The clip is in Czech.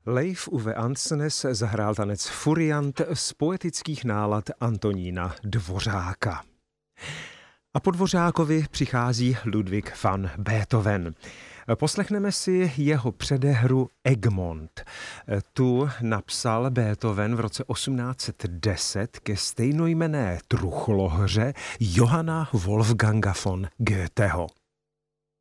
Leif Ove Ansnes zahrál tanec Furiant z poetických nálad Antonína Dvořáka. A po Dvořákovi přichází Ludwig van Beethoven. Poslechneme si jeho předehru Egmont. Tu napsal Beethoven v roce 1810 ke stejnojmenné truchlohře Johanna Wolfganga von Goetheho.